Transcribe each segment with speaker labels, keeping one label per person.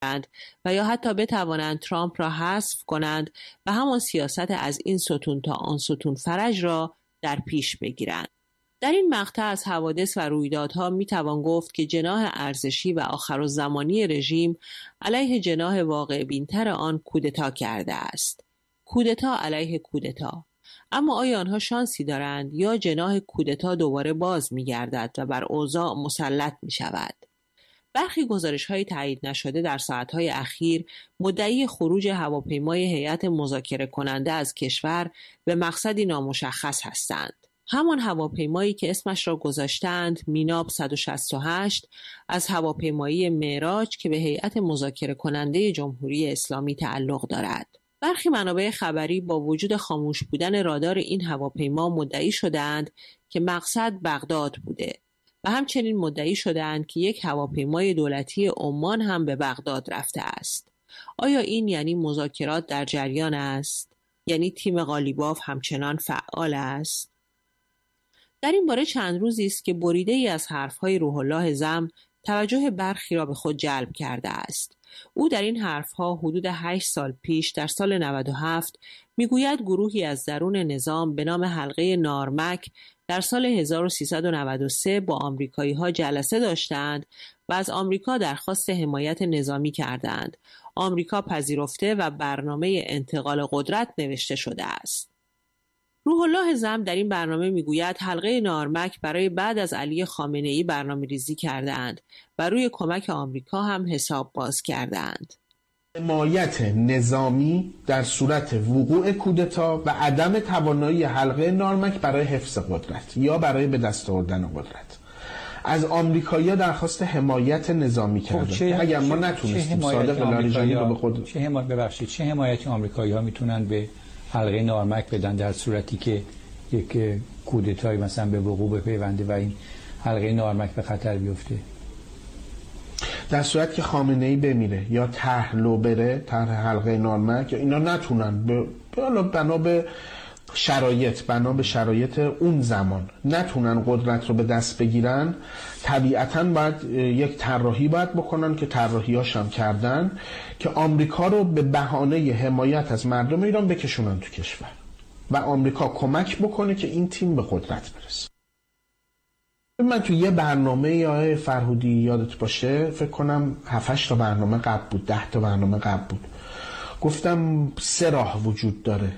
Speaker 1: و یا حتی بتوانند ترامپ را حذف کنند و همان سیاست از این ستون تا آن ستون فرج را در پیش بگیرند. در این مقطع از حوادث و رویدادها میتوان گفت که جناح ارزشی و آخرالزمانی رژیم علیه جناح واقع بین‌تر آن کودتا کرده است. کودتا علیه کودتا. اما آیا آنها شانسی دارند یا جناح کودتا دوباره باز می‌گردد و بر اوضاع مسلط می‌شود؟ برخی گزارش‌های تایید نشده در ساعت‌های اخیر مدعی خروج هواپیمای هیئت مذاکره کننده از کشور به مقصدی نامشخص هستند. همان هواپیمایی که اسمش را گذاشتند میناب 168 از هواپیمایی معراج که به هیئت مذاکره کننده جمهوری اسلامی تعلق دارد. برخی منابع خبری با وجود خاموش بودن رادار این هواپیما مدعی شدند که مقصد بغداد بوده و همچنین مدعی شدند که یک هواپیمای دولتی عمان هم به بغداد رفته است. آیا این یعنی مذاکرات در جریان است؟ یعنی تیم قالیباف همچنان فعال است؟ در این باره چند روزی است که بریده‌ای از حرف‌های روح الله زم توجه برخی را به خود جلب کرده است. او در این حرف‌ها حدود 8 سال پیش در سال 97 میگوید گروهی از درون نظام به نام حلقه نارمک در سال 1393 با آمریکایی‌ها جلسه داشتند و از آمریکا درخواست حمایت نظامی کردند. آمریکا پذیرفته و برنامه انتقال قدرت نوشته شده است. روح الله زم در این برنامه میگوید حلقه نارمک برای بعد از علی خامنه‌ای برنامه‌ریزی کردند و روی کمک آمریکا هم حساب باز کردند.
Speaker 2: حمایت نظامی در صورت وقوع کودتا و عدم توانایی حلقه نارمک برای حفظ قدرت یا برای به دست آوردن قدرت. از آمریکایی‌ها درخواست حمایت نظامی کردن. اگر ما نتونستیم صادق لاریجانی رو به خود
Speaker 3: چه حمایتی آمریکایی‌ها میتونن به حلقه نارمک بدن در صورتی که یک کودتایی مثلا به وقوع بپیونده و این حلقه نارمک به خطر بیفته؟
Speaker 2: در صورت که خامنه‌ای بمیره یا طرح لو بره، طرح حلقه نارمک، یا اینا نتونن بنا به شرایط اون زمان نتونن قدرت رو به دست بگیرن، طبیعتاً باید یک طراحی باید بکنن که طراحی‌هاش هم کردن که آمریکا رو به بهانه حمایت از مردم ایران بکشونن تو کشور و آمریکا کمک بکنه که این تیم به قدرت برسه. من تو یه برنامه یا فرهودی یادت باشه فکر کنم 7-8 تا برنامه قبل بود، 10 تا برنامه قبل بود، گفتم 3 راه وجود داره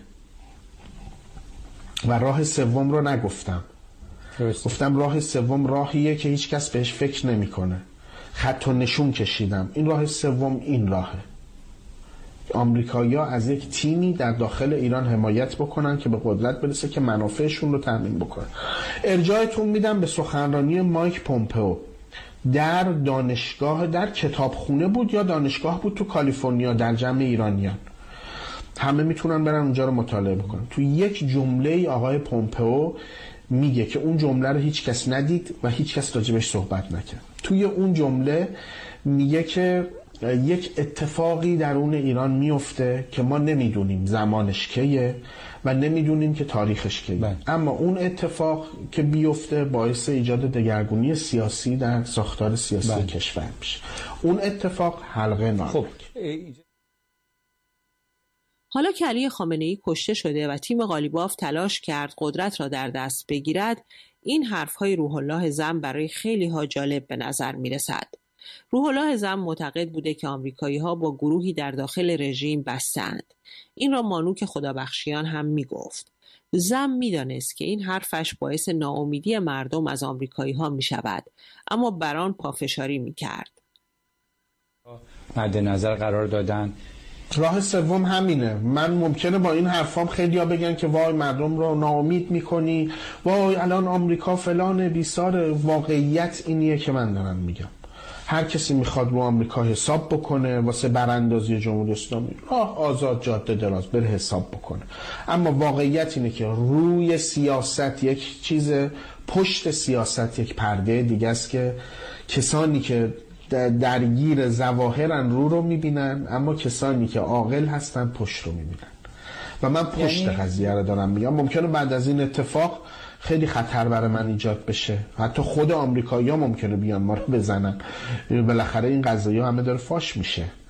Speaker 2: و راه سوم رو نگفتم. گفتم راه سوم راهیه که هیچ کس بهش فکر نمیکنه. خط و نشون کشیدم. این راه سوم این راهه. آمریکایی‌ها از یک تیمی در داخل ایران حمایت بکنن که به قدرت برسه که منافعشون رو تامین بکنه. ارجاعتون میدم به سخنرانی مایک پومپئو در دانشگاه، در کتابخونه بود یا دانشگاه بود تو کالیفرنیا، در جمع ایرانیان. همه میتونن برن اونجا رو مطالعه بکنن. تو یک جمله آقای پومپئو میگه که اون جمله رو هیچ کس ندید و هیچ کس راجبش صحبت نکرد. توی اون جمله میگه که یک اتفاقی درون ایران میفته که ما نمیدونیم زمانش کیه و نمیدونیم که تاریخش کیه، اما اون اتفاق که بیفته باعث ایجاد دگرگونی سیاسی در ساختار سیاسی کشور میشه. اون اتفاق حلقه نارمک.
Speaker 1: حالا که علی خامنه‌ای کشته شده و تیم قالیباف تلاش کرد قدرت را در دست بگیرد، این حرفهای روح الله زم برای خیلی ها جالب به نظر می رسد. روح الله زم معتقد بوده که آمریکایی‌ها با گروهی در داخل رژیم بستند. این را مانوک خدابخشیان هم می گفت. زم می دانست که این حرفش باعث ناامیدی مردم از آمریکایی‌ها می شود، اما بران پافشاری می کرد.
Speaker 3: مد نظر قرار دادن.
Speaker 2: راه سوم همینه. من ممکنه با این حرفام خیلیا بگن که وای مردم رو ناامید میکنی، وای الان آمریکا فلان بیسار. واقعیت اینیه که من دارم میگم. هر کسی میخواد رو آمریکا حساب بکنه واسه براندازی جمهوری اسلامی، راه آزاد، جاده دراز، بره حساب بکنه. اما واقعیت اینه که روی سیاست یک چیز، پشت سیاست یک پرده دیگه است که کسانی که درگیر ظواهرن رو میبینن، اما کسانی که عاقل هستن پشت رو میبینن. و من پشت قضیه رو دارم میگم. ممکنه بعد از این اتفاق خیلی خطر برای من ایجاد بشه، حتی خود آمریکایی‌ها ممکنه بیان ما رو بزنن. بالاخره این قضیه همه داره فاش میشه.